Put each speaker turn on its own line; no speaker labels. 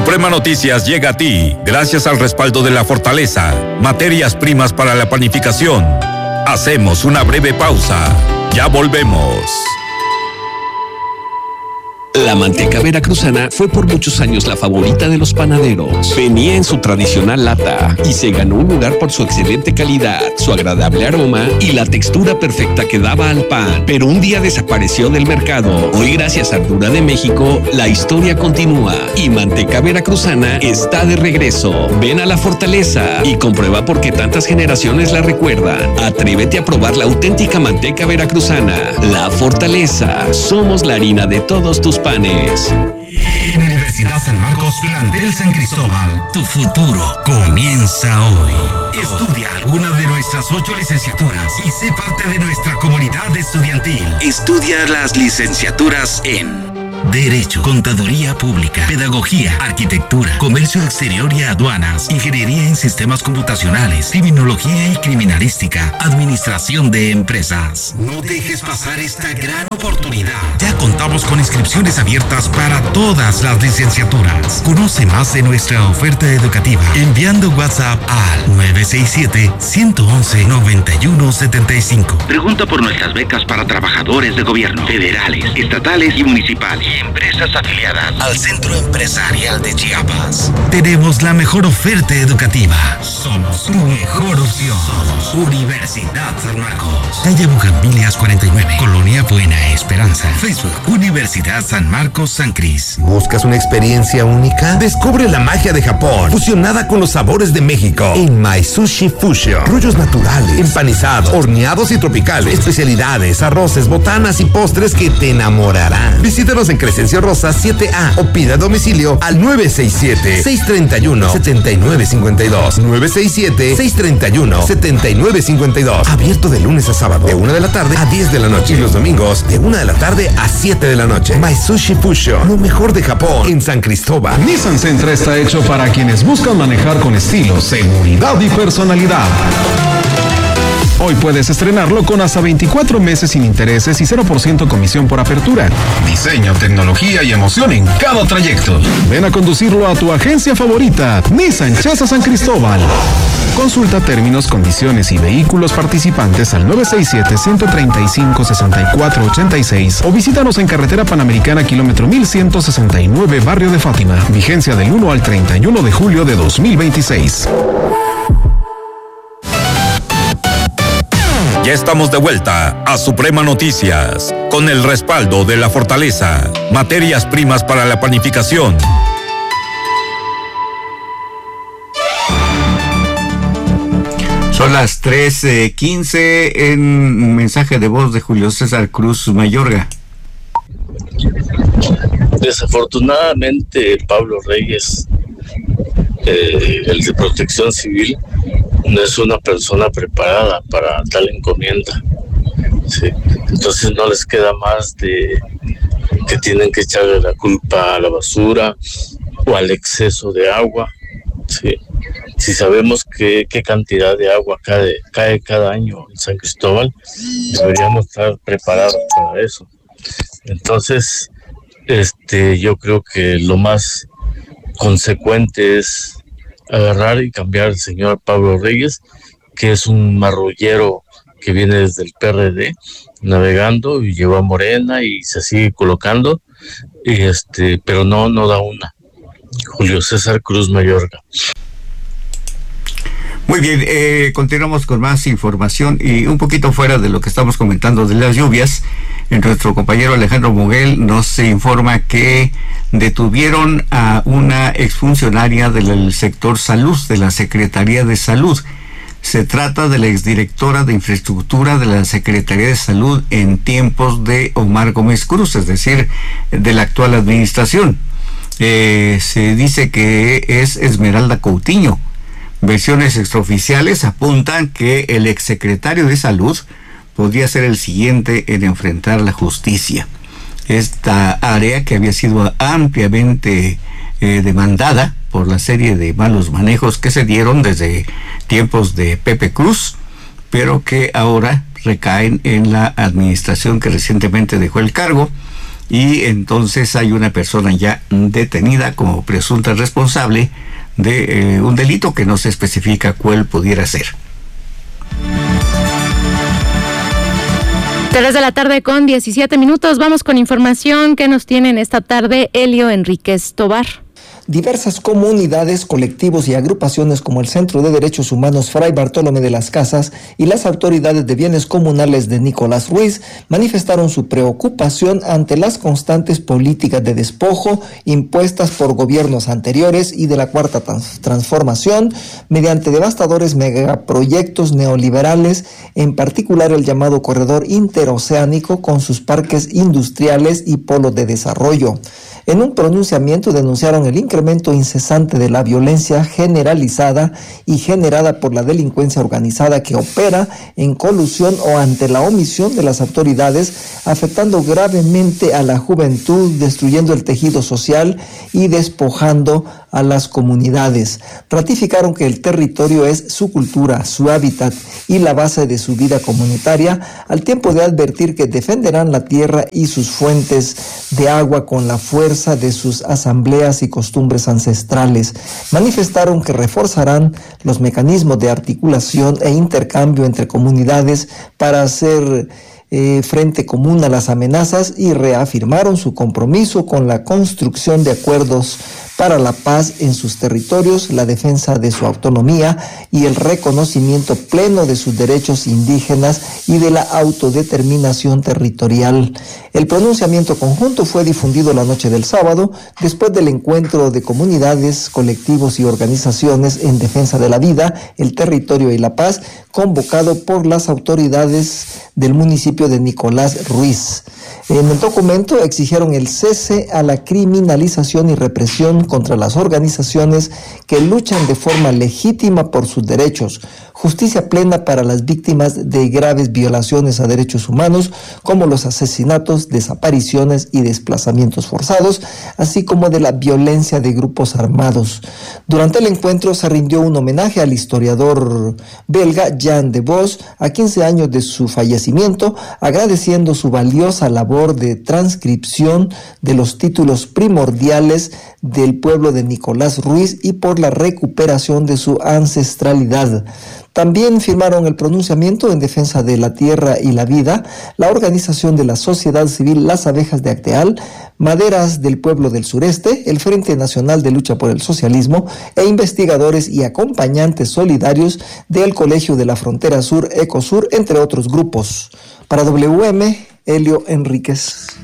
Suprema Noticias llega a ti gracias al respaldo de La Fortaleza, materias primas para la panificación. Hacemos una breve pausa. Ya volvemos.
La manteca veracruzana fue por muchos años la favorita de los panaderos. Venía en su tradicional lata y se ganó un lugar por su excelente calidad, su agradable aroma y la textura perfecta que daba al pan. Pero un día desapareció del mercado. Hoy, gracias a Ardura de México, la historia continúa y manteca veracruzana está de regreso. Ven a La Fortaleza y comprueba por qué tantas generaciones la recuerdan. Atrévete a probar la auténtica manteca veracruzana. La Fortaleza. Somos la harina de todos tus panes.
Universidad San Marcos, plantel San Cristóbal. Tu futuro comienza hoy. Estudia alguna de nuestras 8 licenciaturas y sé parte de nuestra comunidad estudiantil. Estudia las licenciaturas en Derecho, Contaduría Pública, Pedagogía, Arquitectura, Comercio Exterior y Aduanas, Ingeniería en Sistemas Computacionales, Criminología y Criminalística, Administración de Empresas. No dejes pasar esta gran oportunidad. Ya contamos con inscripciones abiertas para todas las licenciaturas. Conoce más de nuestra oferta educativa enviando WhatsApp al 967-111-9175. Pregunta por nuestras becas para trabajadores de gobierno, federales, estatales y municipales. Y empresas afiliadas al Centro Empresarial de Chiapas. Tenemos la mejor oferta educativa. Somos tu mejor opción. Somos Universidad San Marcos. Calle Bugambilias 49, Colonia Buena Esperanza. Facebook, Universidad San Marcos San Cris.
¿Buscas una experiencia única? Descubre la magia de Japón, fusionada con los sabores de México. En My Sushi Fusion. Rollos naturales, empanizados, horneados y tropicales. Especialidades, arroces, botanas y postres que te enamorarán. Visítanos en Crescencio Rosa 7A o pida a domicilio al 967-631-7952. 967-631-7952. Abierto de lunes a sábado, de 1 de la tarde a 10 de la noche. Y los domingos, de 1 de la tarde a 7 de la noche. My Sushi Fusion, lo mejor de Japón, en San Cristóbal.
Nissan Sentra está hecho para quienes buscan manejar con estilo, seguridad y personalidad. Hoy puedes estrenarlo con hasta 24 meses sin intereses y 0% comisión por apertura. Diseño, tecnología y emoción en cada trayecto. Ven a conducirlo a tu agencia favorita, Nissan Chasa San Cristóbal. Consulta términos, condiciones y vehículos participantes al 967-135-6486 o visítanos en Carretera Panamericana, kilómetro 1169, Barrio de Fátima. Vigencia del 1 al 31 de julio de 2026.
Ya estamos de vuelta a Suprema Noticias, con el respaldo de La Fortaleza, materias primas para la panificación.
Son las 3:15 en un mensaje de voz de Julio César Cruz Mayorga.
Desafortunadamente, Pablo Reyes, el de Protección Civil, no es una persona preparada para tal encomienda. ¿Sí? Entonces no les queda más de que tienen que echarle la culpa a la basura o al exceso de agua. ¿Sí? Si sabemos qué cantidad de agua cae cada año en San Cristóbal, deberíamos estar preparados para eso. Entonces, yo creo que lo más consecuente es agarrar y cambiar al señor Pablo Reyes, que es un marrullero que viene desde el PRD, navegando y llegó a Morena y se sigue colocando, pero no da una. Julio César Cruz Mayorga.
Muy bien, continuamos con más información y un poquito fuera de lo que estamos comentando de las lluvias. Nuestro compañero Alejandro Moguel nos informa que detuvieron a una exfuncionaria del sector salud, de la Secretaría de Salud. Se trata de la exdirectora de infraestructura de la Secretaría de Salud en tiempos de Omar Gómez Cruz, es decir, de la actual administración. Se dice que es Esmeralda Coutinho. Versiones extraoficiales apuntan que el exsecretario de Salud podría ser el siguiente en enfrentar la justicia. Esta área, que había sido ampliamente demandada por la serie de malos manejos que se dieron desde tiempos de Pepe Cruz, pero que ahora recaen en la administración que recientemente dejó el cargo. y entonces hay una persona ya detenida como presunta responsable de un delito que no se especifica cuál pudiera ser.
3 de la tarde con 17 minutos. Vamos con información que nos tienen esta tarde Elio Enríquez Tobar.
Diversas comunidades, colectivos y agrupaciones como el Centro de Derechos Humanos Fray Bartolomé de las Casas y las autoridades de bienes comunales de Nicolás Ruiz manifestaron su preocupación ante las constantes políticas de despojo impuestas por gobiernos anteriores y de la Cuarta Transformación mediante devastadores megaproyectos neoliberales, en particular el llamado Corredor Interoceánico con sus parques industriales y polos de desarrollo. En un pronunciamiento denunciaron el incremento incesante de la violencia generalizada y generada por la delincuencia organizada que opera en colusión o ante la omisión de las autoridades, afectando gravemente a la juventud, destruyendo el tejido social y despojando a las comunidades. Ratificaron que el territorio es su cultura, su hábitat y la base de su vida comunitaria, al tiempo de advertir que defenderán la tierra y sus fuentes de agua con la fuerza de sus asambleas y costumbres ancestrales. Manifestaron que reforzarán los mecanismos de articulación e intercambio entre comunidades para hacer frente común a las amenazas y reafirmaron su compromiso con la construcción de acuerdos para la paz en sus territorios, la defensa de su autonomía y el reconocimiento pleno de sus derechos indígenas y de la autodeterminación territorial. El pronunciamiento conjunto fue difundido la noche del sábado, después del encuentro de comunidades, colectivos y organizaciones en defensa de la vida, el territorio y la paz, convocado por las autoridades del municipio de Nicolás Ruiz. En el documento exigieron el cese a la criminalización y represión contra las organizaciones que luchan de forma legítima por sus derechos, justicia plena para las víctimas de graves violaciones a derechos humanos, como los asesinatos, desapariciones y desplazamientos forzados, así como de la violencia de grupos armados. Durante el encuentro se rindió un homenaje al historiador belga Jan de Vos a 15 años de su fallecimiento, agradeciendo su valiosa labor de transcripción de los títulos primordiales del pueblo de Nicolás Ruiz y por la recuperación de su ancestralidad. También firmaron el pronunciamiento en defensa de la tierra y la vida, la organización de la sociedad civil Las Abejas de Acteal, Maderas del Pueblo del Sureste, el Frente Nacional de Lucha por el Socialismo e investigadores y acompañantes solidarios del Colegio de la Frontera Sur, Ecosur, entre otros grupos. Para WM, Elio Enríquez.